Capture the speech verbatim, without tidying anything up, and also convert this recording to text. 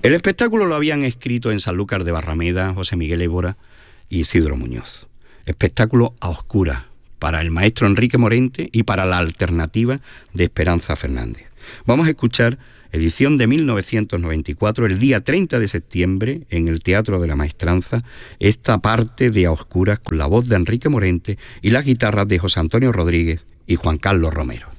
El espectáculo lo habían escrito en Sanlúcar de Barrameda José Miguel Évora y Isidro Muñoz. Espectáculo a oscuras para el maestro Enrique Morente y para la alternativa de Esperanza Fernández. Vamos a escuchar edición de mil novecientos noventa y cuatro, el día treinta de septiembre, en el Teatro de la Maestranza, esta parte de A Oscuras con la voz de Enrique Morente y las guitarras de José Antonio Rodríguez y Juan Carlos Romero.